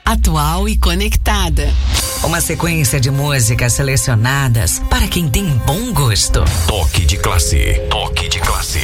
atual e conectada. Uma sequência de músicas selecionadas para quem tem bom gosto. Toque de classe. Toque de classe.